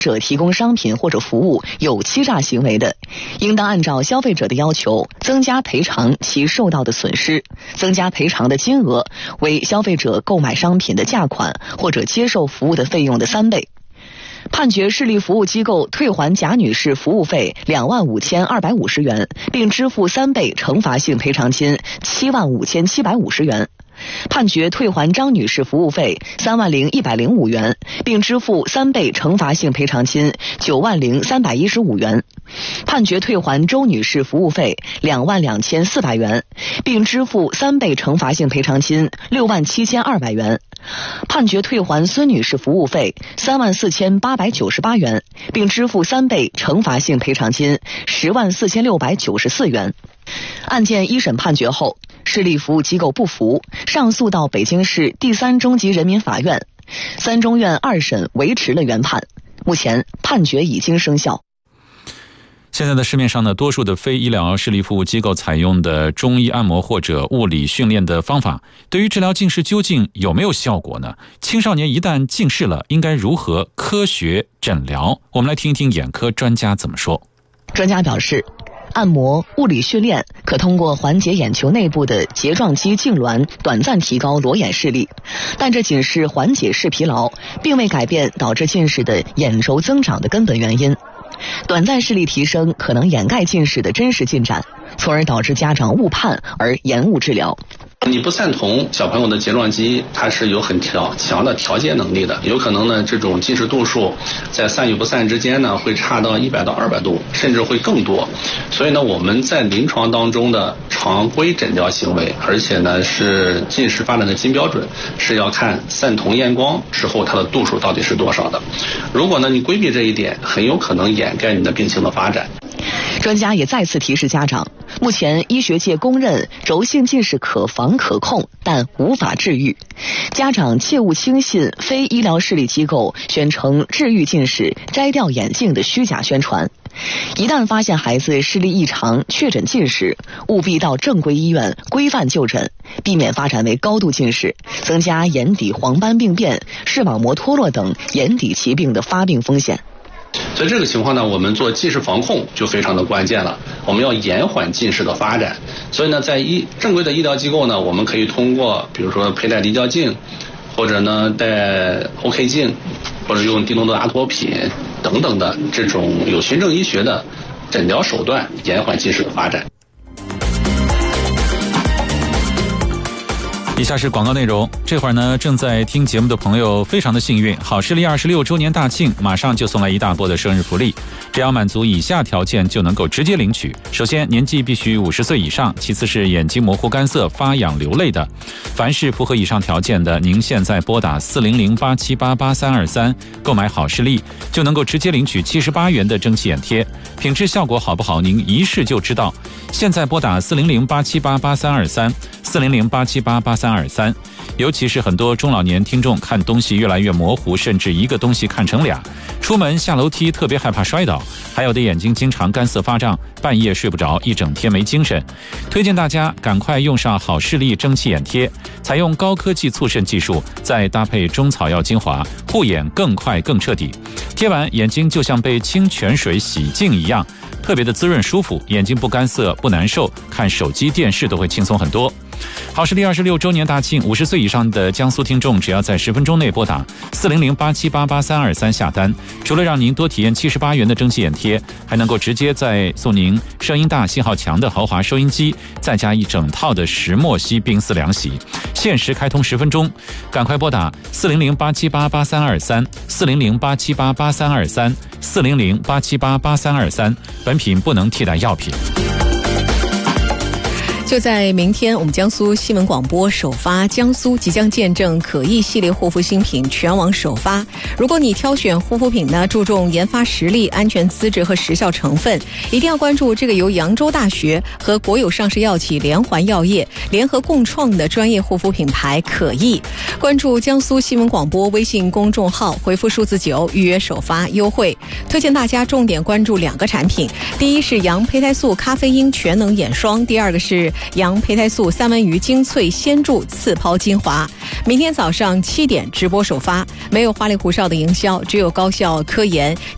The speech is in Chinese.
者提供商品或者服务有欺诈行为的，应当按照消费者的要求增加赔偿其受到的损失，增加赔偿的金额为消费者购买商品的价款或者接受服务的费用的3倍。判决视力服务机构退还贾女士服务费25250元，并支付3倍惩罚性赔偿金75750元。判决退还张女士服务费30105元，并支付3倍惩罚性赔偿金90315元。判决退还周女士服务费22400元，并支付3倍惩罚性赔偿金67200元。判决退还孙女士服务费34898元，并支付3倍惩罚性赔偿金104694元。案件一审判决后，视力服务机构不服，上诉到北京市第3中级人民法院，3中院2审维持了原判。目前判决已经生效。 现在的市面上呢，多数的非医疗视力服务机构采用的中医按摩或者物理训练的方法，对于治疗近视究竟有没有效果呢？青少年一旦近视了，应该如何科学诊疗？我们来听一听眼科专家怎么说。 专家表示，按摩、物理训练可通过缓解眼球内部的睫状肌痉挛，短暂提高裸眼视力，但这仅是缓解视疲劳，并未改变导致近视的眼轴增长的根本原因。短暂视力提升可能掩盖近视的真实进展，从而导致家长误判而延误治疗。 你不赞同小朋友的睫状肌它是有很强的调节能力的，有可能呢这种近视度数在散与不散之间呢会差到100到200度，甚至会更多。所以呢我们在临床当中的常规诊疗行为，而且呢是近视发展的金标准，是要看散瞳验光之后它的度数到底是多少的。如果呢你规避这一点，很有可能掩盖你的病情的发展。 专家也再次提示家长，目前医学界公认轴性近视可防可控，但无法治愈。家长切勿轻信非医疗视力机构宣称治愈近视、摘掉眼镜的虚假宣传。一旦发现孩子视力异常，确诊近视，务必到正规医院规范就诊，避免发展为高度近视，增加眼底黄斑病变、视网膜脱落等眼底疾病的发病风险。 所以这个情况呢，我们做近视防控就非常的关键了。我们要延缓近视的发展。所以呢，在正规的医疗机构呢，我们可以通过比如说佩戴离焦镜，或者呢戴 OK 镜，或者用低浓度阿托品等等的这种有循证医学的诊疗手段，延缓近视的发展。 以下是广告内容。这会儿呢，正在听节目的朋友非常的幸运，好视力26周年大庆马上就送来一大波的生日福利，只要满足以下条件就能够直接领取。首先，年纪必须50岁以上，其次是眼睛模糊干涩、发痒流泪的。凡是符合以上条件的，您现在拨打40087888323购买好视力，就能够直接领取78元的蒸汽眼贴，品质效果好不好，您一试就知道。现在拨打40087888323，40087888323。尤其是很多中老年听众看东西越来越模糊，甚至一个东西看成俩，出门下楼梯特别害怕摔倒，还有的眼睛经常干涩发胀，半夜睡不着，一整天没精神。推荐大家赶快用上好视力蒸汽眼贴，采用高科技促渗技术，再搭配中草药精华，护眼更快更彻底。贴完眼睛就像被清泉水洗净一样，特别的滋润舒服，眼睛不干涩不难受，看手机电视都会轻松很多。好视力26周年大庆，50岁以上的江苏听众只要在10分钟内拨打40087888323下单，除了让您多体验78元的蒸汽眼贴，还能够直接再送您声音大信号强的豪华收音机，再加一整套的石墨烯冰丝凉席，限时开通10分钟，赶快拨打40087888323，40087888323，40087888323，本品不能替代药品。 就在明天，我们江苏新闻广播首发江苏即将见证可意系列护肤新品全网首发。如果你挑选护肤品呢，注重研发实力、安全资质和时效成分，一定要关注这个由扬州大学和国有上市药企连环药业联合共创的专业护肤品牌可意。关注江苏新闻广播微信公众号，回复数字9预约首发优惠。推荐大家重点关注2个产品，第一是杨胚胎素咖啡因全能眼霜，第二个是杨胚胎素三文鱼精粹鲜注次抛精华。明天早上7点直播首发，没有花里胡哨的营销，只有高效科研，